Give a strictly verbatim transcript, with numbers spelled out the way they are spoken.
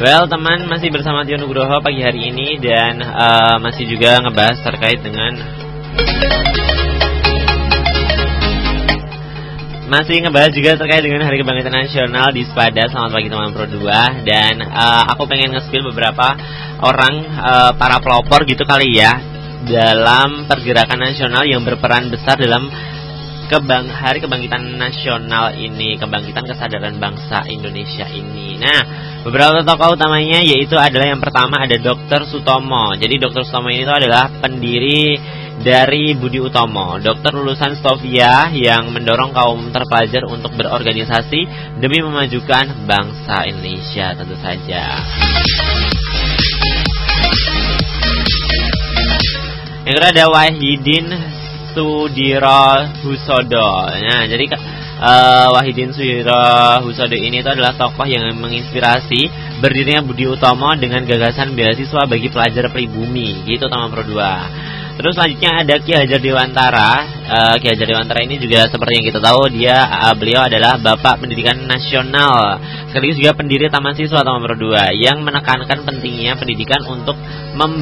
Well teman, masih bersama Tio Nugroho pagi hari ini. Dan uh, masih juga ngebahas terkait dengan Masih ngebahas juga terkait dengan Hari Kebangkitan Nasional di Spada. Selamat pagi teman Pro dua. Dan uh, aku pengen nge-spill beberapa orang, uh, para pelopor gitu kali ya, dalam pergerakan nasional yang berperan besar dalam Kebang Hari Kebangkitan Nasional ini, kebangkitan kesadaran bangsa Indonesia ini. Nah, beberapa tokoh utamanya yaitu adalah yang pertama ada dokter Sutomo. Jadi dokter Sutomo ini itu adalah pendiri dari Budi Utomo, dokter lulusan Stovia yang mendorong kaum terpelajar untuk berorganisasi demi memajukan bangsa Indonesia tentu saja. Yang kedua ada Wahidin Sudiro Husodo. Nah, jadi uh, Wahidin Sudiro Husodo ini itu adalah tokoh yang menginspirasi berdirinya Budi Utomo dengan gagasan beasiswa bagi pelajar pribumi. Gitu teman Pro dua. Terus selanjutnya ada Ki Hajar Dewantara. uh, Ki Hajar Dewantara ini juga seperti yang kita tahu, dia uh, beliau adalah Bapak Pendidikan Nasional, sekaligus juga pendiri Taman Siswa teman Pro dua, yang menekankan pentingnya pendidikan untuk mem